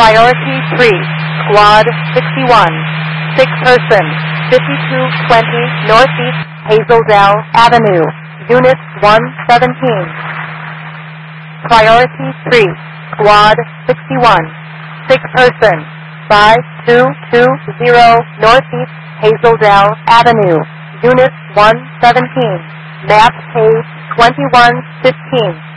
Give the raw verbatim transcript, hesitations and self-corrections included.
Priority three, Squad sixty-one, sick person, fifty-two twenty Northeast Hazeldale Avenue, Unit one seventeen. Priority three, Squad sixty-one, sick person, five two two zero Northeast Hazeldale Avenue, Unit one seventeen. Map page twenty-one fifteen.